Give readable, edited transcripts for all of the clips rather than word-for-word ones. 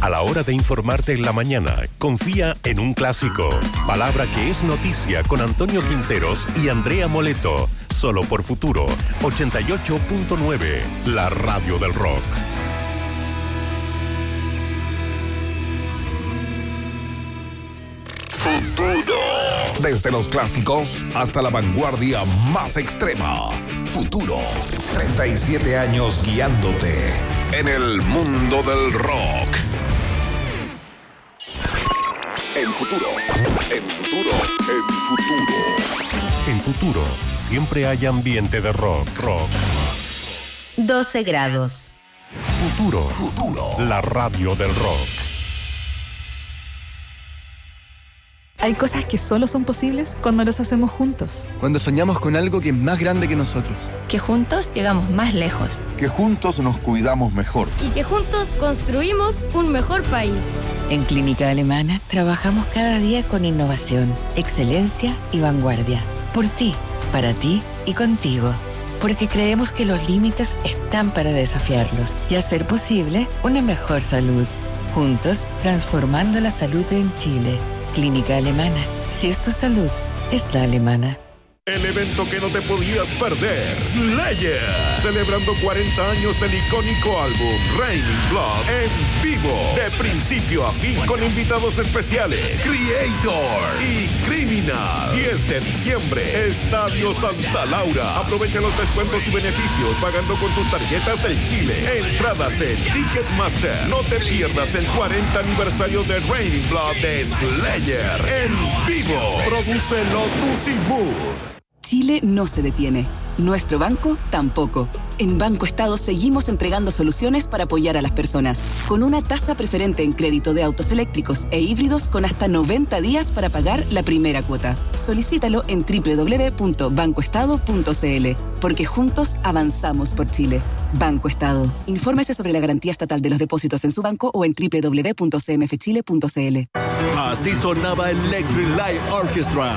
A la hora de informarte en la mañana, confía en un clásico. Palabra que es noticia con Antonio Quinteros y Andrea Moleto. Solo por Futuro 88.9, la radio del rock. Futuro. Desde los clásicos hasta la vanguardia más extrema. Futuro. 37 años guiándote en el mundo del rock. En Futuro. En Futuro. En Futuro. En Futuro, siempre hay ambiente de rock. 12 grados. Futuro. La radio del rock. Hay cosas que solo son posibles cuando las hacemos juntos. Cuando soñamos con algo que es más grande que nosotros. Que juntos llegamos más lejos. Que juntos nos cuidamos mejor. Y que juntos construimos un mejor país. En Clínica Alemana trabajamos cada día con innovación, excelencia y vanguardia. Por ti, para ti y contigo. Porque creemos que los límites están para desafiarlos y hacer posible una mejor salud. Juntos, transformando la salud en Chile. Clínica Alemana. Si es tu salud, es la alemana. El evento que no te podías perder, Slayer, celebrando 40 años del icónico álbum Raining Blood en vivo, de principio a fin, con invitados especiales, Creator y Criminal. 10 de diciembre, Estadio Santa Laura. Aprovecha los descuentos y beneficios pagando con tus tarjetas del Chile. Entradas en Ticketmaster. No te pierdas el 40 aniversario de Raining Blood de Slayer en vivo. Produce Lotus y Mood. Chile no se detiene. Nuestro banco tampoco. En Banco Estado seguimos entregando soluciones para apoyar a las personas. Con una tasa preferente en crédito de autos eléctricos e híbridos con hasta 90 días para pagar la primera cuota. Solicítalo en www.bancoestado.cl. Porque juntos avanzamos por Chile. Banco Estado. Infórmese sobre la garantía estatal de los depósitos en su banco o en www.cmfchile.cl. Así sonaba Electric Light Orchestra.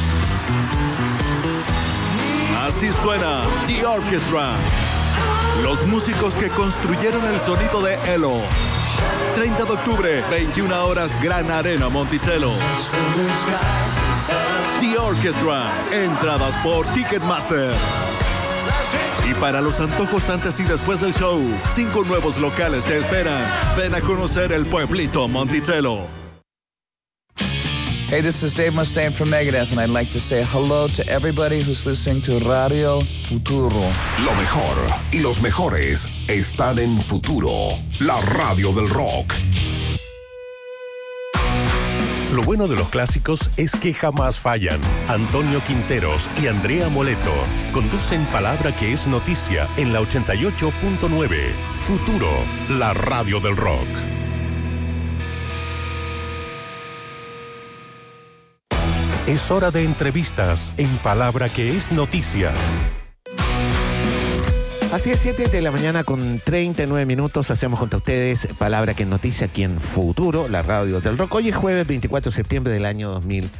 Así suena The Orchestra. Los músicos que construyeron el sonido de Elo. 30 de octubre, 21 horas, Gran Arena Monticello. The Orchestra. Entradas por Ticketmaster. Y para los antojos antes y después del show, 5 nuevos locales te esperan. Ven a conocer el pueblito Monticello. Hey, this is Dave Mustaine from Megadeth, and I'd like to say hello to everybody who's listening to Radio Futuro. Lo mejor y los mejores están en Futuro, la radio del rock. Lo bueno de los clásicos es que jamás fallan. Antonio Quinteros y Andrea Moleto conducen Palabra que es noticia en la 88.9. Futuro, la radio del rock. Es hora de entrevistas en Palabra que es noticia. Así es, 7 de la mañana con 39 minutos. Hacemos junto a ustedes Palabra que es noticia aquí en Futuro, la radio del rock. Hoy es jueves 24 de septiembre del año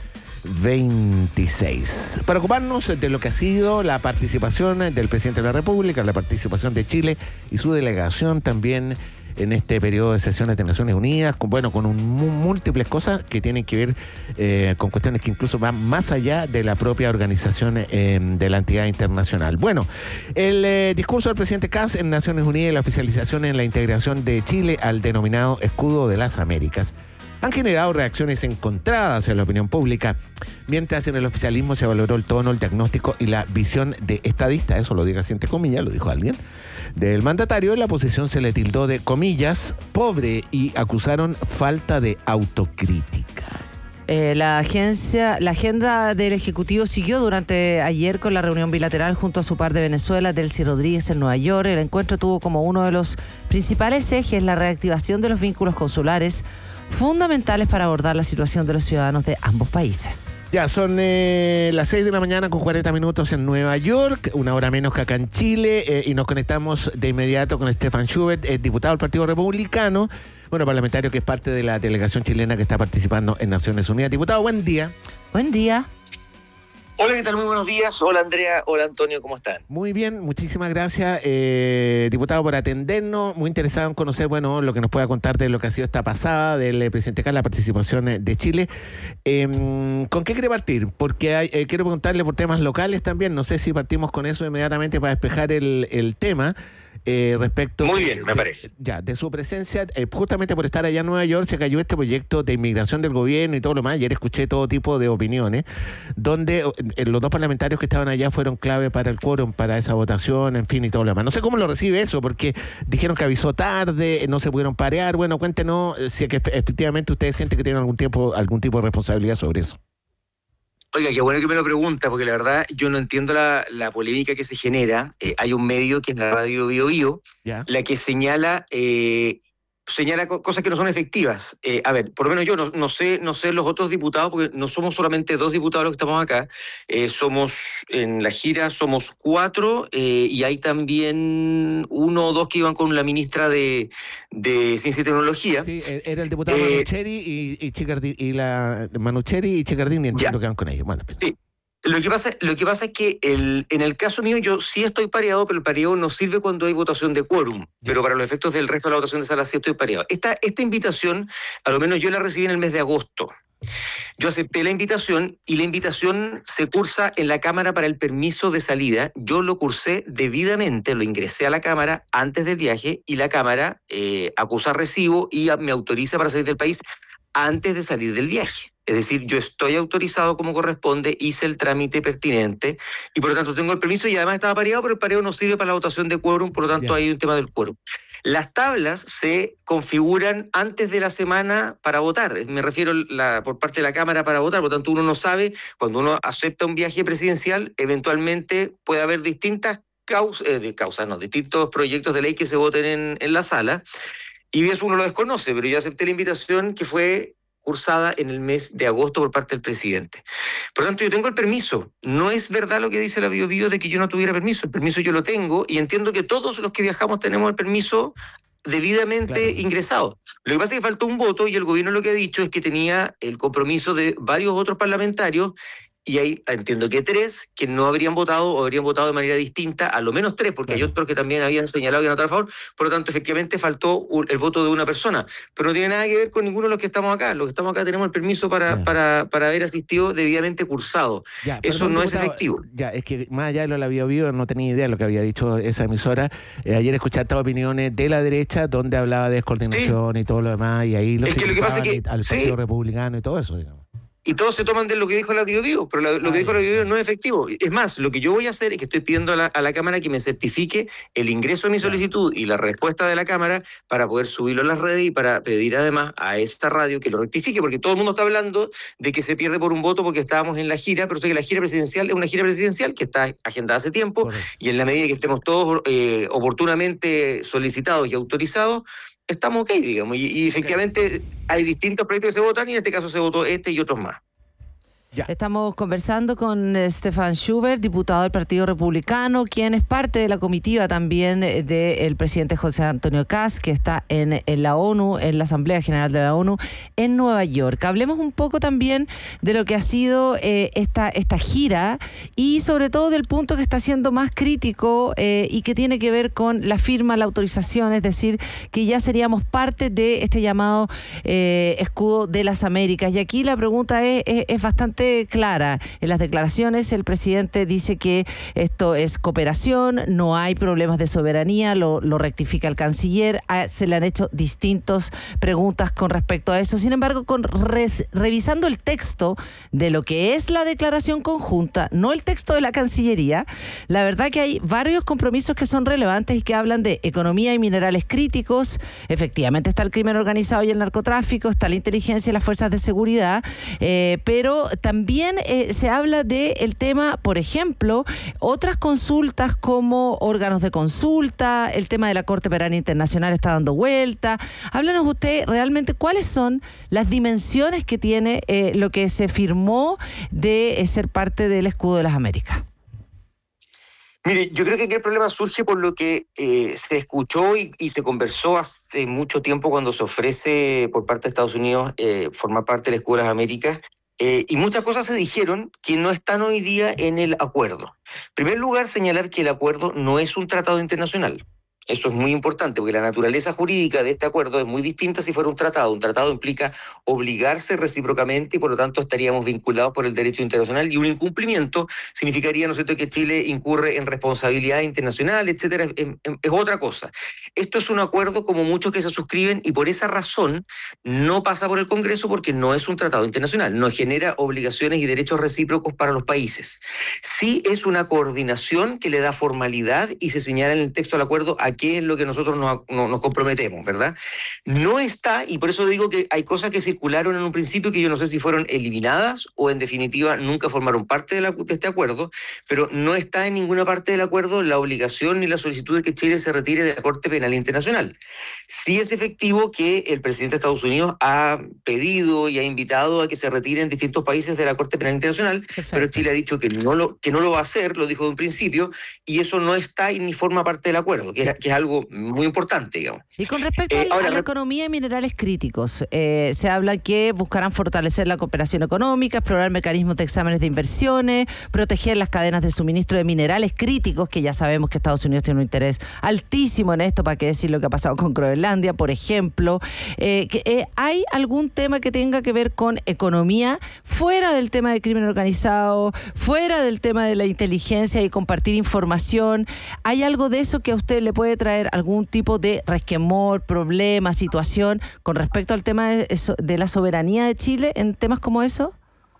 2026. Para ocuparnos de lo que ha sido la participación del presidente de la República, la participación de Chile y su delegación también en este periodo de sesiones de Naciones Unidas, con múltiples cosas que tienen que ver con cuestiones que incluso van más allá de la propia organización de la entidad internacional. Bueno, el discurso del presidente Kast en Naciones Unidas y la oficialización en la integración de Chile al denominado Escudo de las Américas han generado reacciones encontradas en la opinión pública, mientras en el oficialismo se valoró el tono, el diagnóstico y la visión de estadista, eso lo diga entre comillas, lo dijo alguien, del mandatario. En la oposición se le tildó de, comillas, pobre y acusaron falta de autocrítica. La agenda del Ejecutivo siguió durante ayer con la reunión bilateral junto a su par de Venezuela, Delcy Rodríguez, en Nueva York. El encuentro tuvo como uno de los principales ejes la reactivación de los vínculos consulares, fundamentales para abordar la situación de los ciudadanos de ambos países. Ya, son las 6 de la mañana con 40 minutos en Nueva York, una hora menos que acá en Chile, y nos conectamos de inmediato con Stefan Schubert, diputado del Partido Republicano, parlamentario que es parte de la delegación chilena que está participando en Naciones Unidas. Diputado, buen día. Buen día. Hola, ¿qué tal? Muy buenos días. Hola, Andrea. Hola, Antonio. ¿Cómo están? Muy bien, muchísimas gracias, diputado, por atendernos. Muy interesado en conocer, bueno, lo que nos pueda contar de lo que ha sido esta pasada del presidente Kast, la participación de Chile. ¿Con qué quiere partir? Porque quiero preguntarle por temas locales también. No sé si partimos con eso inmediatamente para despejar el tema. Respecto muy bien, me parece. De su presencia, justamente por estar allá en Nueva York, se cayó este proyecto de inmigración del gobierno y todo lo demás. Ayer escuché todo tipo de opiniones, donde los dos parlamentarios que estaban allá fueron clave para el quórum, para esa votación, en fin, y todo lo demás. No sé cómo lo recibe eso, porque dijeron que avisó tarde, no se pudieron parear. Bueno, cuéntenos si es que efectivamente ustedes sienten que tienen algún tipo de responsabilidad sobre eso. Oiga, qué bueno que me lo pregunta, porque la verdad yo no entiendo la polémica que se genera. Hay un medio que es la radio Bio Bio, la que señala cosas que no son efectivas. A ver, por lo menos yo no sé los otros diputados, porque no somos solamente 2 diputados los que estamos acá. Somos, en la gira, somos 4, y hay también 1 o 2 que iban con la ministra de Ciencia y Tecnología. Sí, era el diputado Manucheri y Chicardini, entiendo que van con ellos. Bueno, sí. Lo que pasa es que en el caso mío yo sí estoy pareado, pero el pareo no sirve cuando hay votación de quórum. Pero para los efectos del resto de la votación de sala sí estoy pareado. Esta invitación, a lo menos yo la recibí en el mes de agosto. Yo acepté la invitación y la invitación se cursa en la Cámara para el permiso de salida. Yo lo cursé debidamente, lo ingresé a la Cámara antes del viaje y la Cámara acusa recibo y me autoriza para salir del país antes de salir del viaje. Es decir, yo estoy autorizado como corresponde, hice el trámite pertinente y por lo tanto tengo el permiso y además estaba pareado, pero el pareo no sirve para la votación de quórum, por lo tanto hay un tema del quórum. Las tablas se configuran antes de la semana para votar, me refiero por parte de la Cámara para votar, por lo tanto uno no sabe, cuando uno acepta un viaje presidencial, eventualmente puede haber distintos proyectos de ley que se voten en la sala y eso uno lo desconoce, pero yo acepté la invitación que fue cursada en el mes de agosto por parte del presidente. Por lo tanto, yo tengo el permiso. No es verdad lo que dice la Bio Bio de que yo no tuviera permiso. El permiso yo lo tengo y entiendo que todos los que viajamos tenemos el permiso debidamente ingresado. Lo que pasa es que faltó un voto y el gobierno lo que ha dicho es que tenía el compromiso de varios otros parlamentarios y hay, entiendo que 3 que no habrían votado o habrían votado de manera distinta, a lo menos 3, porque hay otros que también habían señalado que iban a votar a favor, por lo tanto, efectivamente faltó el voto de una persona, pero no tiene nada que ver con ninguno de los que estamos acá. Los que estamos acá tenemos el permiso para haber asistido debidamente cursado. Eso no es efectivo. Es que más allá de lo de la Bio Bio, no tenía idea de lo que había dicho esa emisora. Ayer escuché estas opiniones de la derecha, donde hablaba de descoordinación y todo lo demás, y ahí lo que pasa es que al Partido Republicano y todo eso, digamos. Y todos se toman de lo que dijo la Bio Bio, pero lo que dijo la Bio Bio no es efectivo. Es más, lo que yo voy a hacer es que estoy pidiendo a la Cámara que me certifique el ingreso de mi solicitud y la respuesta de la Cámara para poder subirlo en las redes y para pedir además a esta radio que lo rectifique, porque todo el mundo está hablando de que se pierde por un voto porque estábamos en la gira, pero sé que la gira presidencial es una gira presidencial que está agendada hace tiempo y en la medida que estemos todos oportunamente solicitados y autorizados, estamos ok, digamos, y efectivamente hay distintos proyectos que se votan y en este caso se votó este y otros más. Estamos conversando con Stefan Schubert, diputado del Partido Republicano, quien es parte de la comitiva también del presidente José Antonio Kast, que está en la ONU, en la Asamblea General de la ONU, en Nueva York. Hablemos un poco también de lo que ha sido esta gira y sobre todo del punto que está siendo más crítico y que tiene que ver con la firma, la autorización, es decir, que ya seríamos parte de este llamado escudo de las Américas. Y aquí la pregunta es bastante clara. En las declaraciones el presidente dice que esto es cooperación, no hay problemas de soberanía, lo rectifica el canciller, se le han hecho distintas preguntas con respecto a eso. Sin embargo, revisando el texto de lo que es la declaración conjunta, no el texto de la Cancillería, la verdad que hay varios compromisos que son relevantes y que hablan de economía y minerales críticos. Efectivamente está el crimen organizado y el narcotráfico, está la inteligencia y las fuerzas de seguridad, pero también se habla del tema, por ejemplo, otras consultas como órganos de consulta, el tema de la Corte Penal Internacional está dando vuelta. Háblanos usted realmente cuáles son las dimensiones que tiene lo que se firmó de ser parte del Escudo de las Américas. Mire, yo creo que aquí el problema surge por lo que se escuchó y se conversó hace mucho tiempo cuando se ofrece por parte de Estados Unidos formar parte del Escudo de las Américas. Y muchas cosas se dijeron que no están hoy día en el acuerdo. En primer lugar, señalar que el acuerdo no es un tratado internacional. Eso es muy importante, porque la naturaleza jurídica de este acuerdo es muy distinta si fuera un tratado. Un tratado implica obligarse recíprocamente y por lo tanto estaríamos vinculados por el derecho internacional, y un incumplimiento significaría, ¿no es cierto?, que Chile incurre en responsabilidad internacional, etcétera. Es otra cosa. Esto es un acuerdo como muchos que se suscriben y por esa razón no pasa por el Congreso, porque no es un tratado internacional, no genera obligaciones y derechos recíprocos para los países. Sí es una coordinación que le da formalidad y se señala en el texto del acuerdo a qué es lo que nosotros nos comprometemos, ¿verdad? No está, y por eso digo que hay cosas que circularon en un principio que yo no sé si fueron eliminadas o en definitiva nunca formaron parte de este acuerdo, pero no está en ninguna parte del acuerdo la obligación ni la solicitud de que Chile se retire de la Corte Penal Internacional. Sí es efectivo que el presidente de Estados Unidos ha pedido y ha invitado a que se retiren distintos países de la Corte Penal Internacional, pero Chile ha dicho que no lo va a hacer, lo dijo de un principio, y eso no está y ni forma parte del acuerdo, que es algo muy importante, digamos. Y con respecto a la economía y minerales críticos, se habla que buscarán fortalecer la cooperación económica, explorar mecanismos de exámenes de inversiones, proteger las cadenas de suministro de minerales críticos, que ya sabemos que Estados Unidos tiene un interés altísimo en esto, para qué decir lo que ha pasado con Groenlandia, por ejemplo. ¿Hay algún tema que tenga que ver con economía, fuera del tema de crimen organizado, fuera del tema de la inteligencia y compartir información? ¿Hay algo de eso que a usted le puede traer algún tipo de resquemor, problema, situación con respecto al tema de la soberanía de Chile en temas como eso?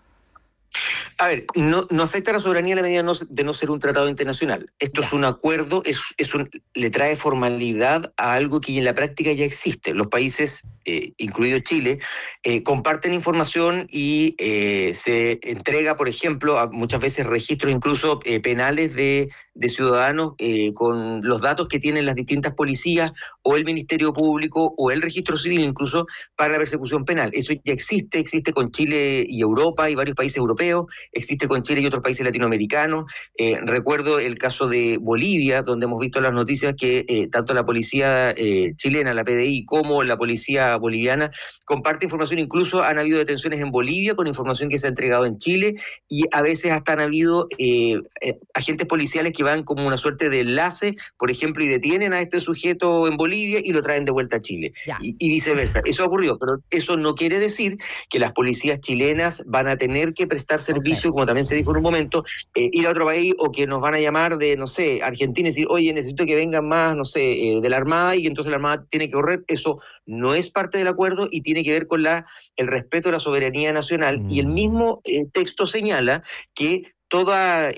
A ver, no afecta a la soberanía en la medida de no ser un tratado internacional. Esto es un acuerdo, le trae formalidad a algo que en la práctica ya existe. Los países, incluido Chile, comparten información y se entrega, por ejemplo, muchas veces registros incluso penales de ciudadanos con los datos que tienen las distintas policías o el Ministerio Público o el Registro Civil incluso para la persecución penal. Eso ya existe con Chile y Europa y varios países europeos, existe con Chile y otros países latinoamericanos. Recuerdo el caso de Bolivia, donde hemos visto las noticias que tanto la policía chilena, la PDI, como la policía boliviana comparte información. Incluso han habido detenciones en Bolivia con información que se ha entregado en Chile, y a veces hasta han habido agentes policiales que van como una suerte de enlace, por ejemplo, y detienen a este sujeto en Bolivia y lo traen de vuelta a Chile, y viceversa. Eso ocurrió, pero eso no quiere decir que las policías chilenas van a tener que prestar servicio, como también se dijo en un momento, ir a otro país, o que nos van a llamar de, no sé, Argentina y decir, oye, necesito que vengan más, no sé, de la Armada, y entonces la Armada tiene que correr. Eso no es parte del acuerdo y tiene que ver con el respeto a la soberanía nacional, y el mismo texto señala que todo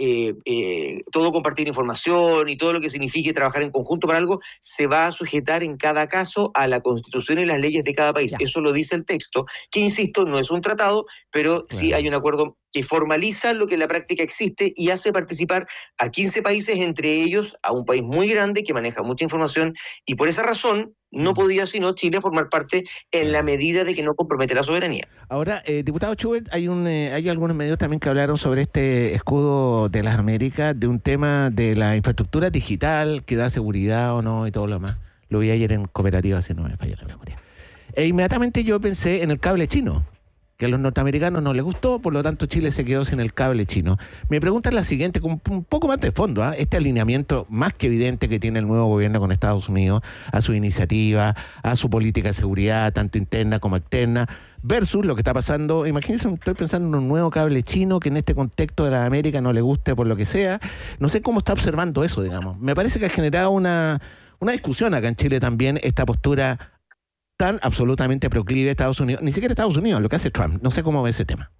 compartir información y todo lo que signifique trabajar en conjunto para algo se va a sujetar en cada caso a la Constitución y las leyes de cada país. Eso lo dice el texto, que insisto, no es un tratado, pero sí hay un acuerdo que formaliza lo que en la práctica existe y hace participar a 15 países, entre ellos a un país muy grande que maneja mucha información, y por esa razón no podía sino Chile formar parte en la medida de que no compromete la soberanía. Ahora, diputado Schubert, hay algunos medios también que hablaron sobre este escudo de las Américas, de un tema de la infraestructura digital que da seguridad o no y todo lo demás. Lo vi ayer en Cooperativa, si no me falla la memoria. E inmediatamente yo pensé en el cable chino, que a los norteamericanos no les gustó, por lo tanto Chile se quedó sin el cable chino. Mi pregunta es la siguiente, con un poco más de fondo, este alineamiento más que evidente que tiene el nuevo gobierno con Estados Unidos, a su iniciativa, a su política de seguridad, tanto interna como externa, versus lo que está pasando. Imagínense, estoy pensando en un nuevo cable chino que en este contexto de la América no le guste por lo que sea. No sé cómo está observando eso, digamos. Me parece que ha generado una discusión acá en Chile también, esta postura tan absolutamente proclive a Estados Unidos, ni siquiera Estados Unidos, lo que hace Trump. No sé cómo ve ese tema.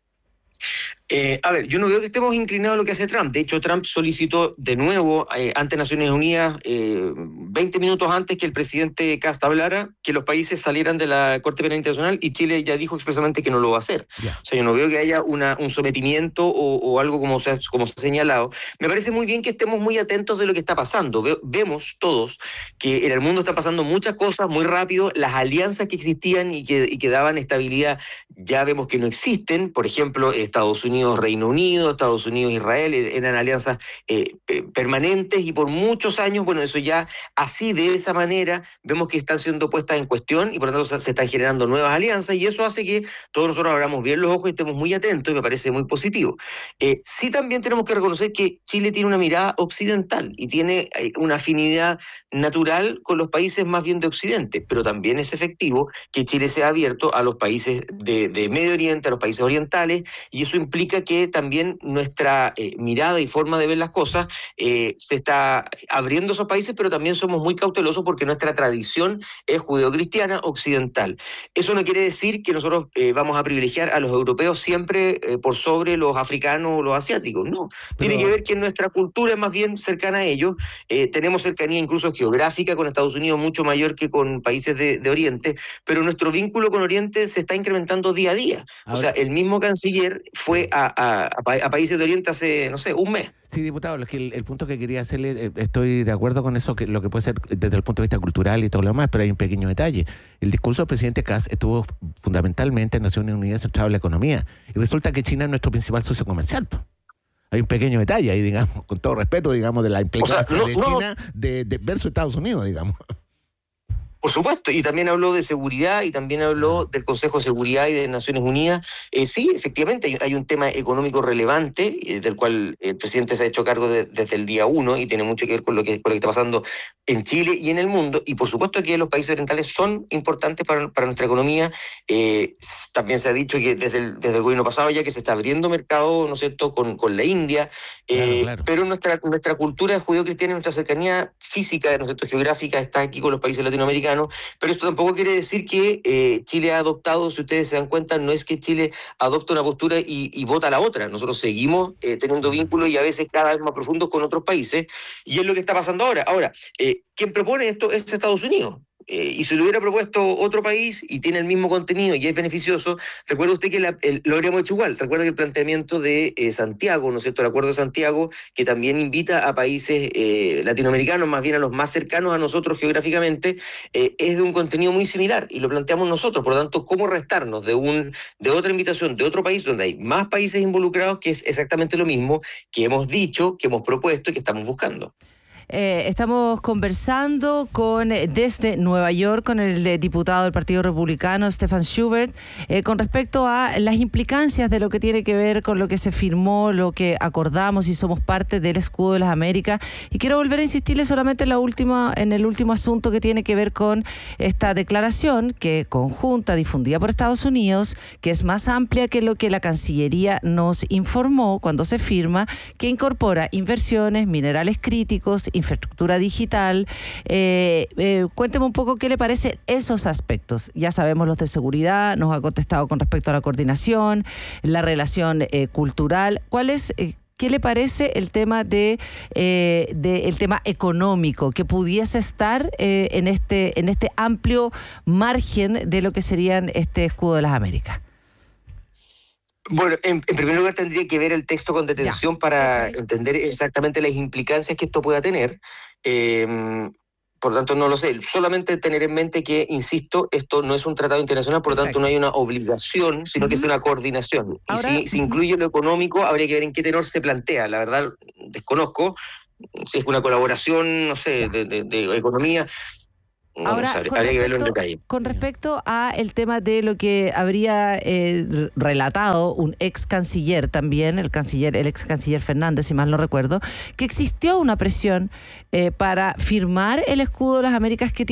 A ver, yo no veo que estemos inclinados a lo que hace Trump. De hecho, Trump solicitó de nuevo ante Naciones Unidas, 20 minutos antes que el presidente Kast hablara, que los países salieran de la Corte Penal Internacional, y Chile ya dijo expresamente que no lo va a hacer. O sea, yo no veo que haya un sometimiento o algo como se ha señalado. Me parece muy bien que estemos muy atentos de lo que está pasando. Vemos todos que en el mundo están pasando muchas cosas muy rápido. Las alianzas que existían y que daban estabilidad ya vemos que no existen. Por ejemplo, Estados Unidos Unidos-Reino Unido, Estados Unidos-Israel, eran alianzas permanentes y por muchos años, bueno, eso ya así, de esa manera, vemos que están siendo puestas en cuestión y por lo tanto se están generando nuevas alianzas y eso hace que todos nosotros abramos bien los ojos y estemos muy atentos y me parece muy positivo. Sí también tenemos que reconocer que Chile tiene una mirada occidental y tiene una afinidad natural con los países más bien de Occidente, pero también es efectivo que Chile sea abierto a los países de Medio Oriente, a los países orientales, y eso implica que también nuestra mirada y forma de ver las cosas se está abriendo a esos países, pero también somos muy cautelosos porque nuestra tradición es judeocristiana occidental. Eso no quiere decir que nosotros vamos a privilegiar a los europeos siempre por sobre los africanos o los asiáticos, no. Tiene que ver que nuestra cultura es más bien cercana a ellos, tenemos cercanía incluso geográfica con Estados Unidos mucho mayor que con países de Oriente, pero nuestro vínculo con Oriente se está incrementando día a día. O sea, el mismo canciller fue a países de Oriente hace, no sé, un mes. Sí, diputado, el punto que quería hacerle, estoy de acuerdo con eso, que lo que puede ser desde el punto de vista cultural y todo lo demás, pero hay un pequeño detalle. El discurso del presidente Kast estuvo fundamentalmente en Naciones Unidas centrado en la economía, y resulta que China es nuestro principal socio comercial. Hay un pequeño detalle ahí, digamos, con todo respeto, digamos, de la implicancia de China versus Estados Unidos, digamos. Por supuesto, y también habló de seguridad y también habló del Consejo de Seguridad y de Naciones Unidas. Sí, efectivamente, hay un tema económico relevante del cual el presidente se ha hecho cargo desde el día 1 y tiene mucho que ver con lo que está pasando en Chile y en el mundo. Y por supuesto que los países orientales son importantes para nuestra economía. También se ha dicho que desde el gobierno pasado ya que se está abriendo mercado, ¿no es cierto?, con la India. Claro. Pero nuestra cultura judeocristiana, nuestra cercanía física, ¿no es cierto?, geográfica, está aquí con los países latinoamericanos. Pero esto tampoco quiere decir que Chile ha adoptado, si ustedes se dan cuenta, no es que Chile adopta una postura y vota la otra. Nosotros seguimos teniendo vínculos y a veces cada vez más profundos con otros países, y es lo que está pasando ahora. Ahora, quien propone esto es Estados Unidos. Y si lo hubiera propuesto otro país y tiene el mismo contenido y es beneficioso, recuerda usted que lo habríamos hecho igual. Recuerda que el planteamiento de Santiago, ¿no es cierto?, el Acuerdo de Santiago, que también invita a países latinoamericanos, más bien a los más cercanos a nosotros geográficamente, es de un contenido muy similar y lo planteamos nosotros. Por lo tanto, ¿cómo restarnos de otra invitación de otro país donde hay más países involucrados, que es exactamente lo mismo que hemos dicho, que hemos propuesto y que estamos buscando? Estamos conversando desde Nueva York con el diputado del Partido Republicano, Stefan Schubert, con respecto a las implicancias de lo que tiene que ver con lo que se firmó, lo que acordamos y somos parte del Escudo de las Américas. Y quiero volver a insistirle solamente en el último asunto que tiene que ver con esta declaración que conjunta, difundida por Estados Unidos, que es más amplia que lo que la Cancillería nos informó cuando se firma, que incorpora inversiones, minerales críticos, infraestructura digital. Cuénteme un poco qué le parecen esos aspectos. Ya sabemos los de seguridad, nos ha contestado con respecto a la coordinación, la relación cultural. ¿Qué le parece el tema el tema económico que pudiese estar en este amplio margen de lo que serían este Escudo de las Américas? Bueno, en primer lugar tendría que ver el texto con detención para entender exactamente las implicancias que esto pueda tener. Por lo tanto, no lo sé. Solamente tener en mente que, insisto, esto no es un tratado internacional, por lo tanto no hay una obligación, sino que es una coordinación. Ahora, y si incluye lo económico, habría que ver en qué tenor se plantea. La verdad, desconozco si es una colaboración, no sé, de economía. No, ahora, habría que verlo en detalle. Con respecto a el tema de lo que habría relatado un ex canciller también, el ex canciller Fernández, si mal no recuerdo, que existió una presión para firmar el Escudo de las Américas que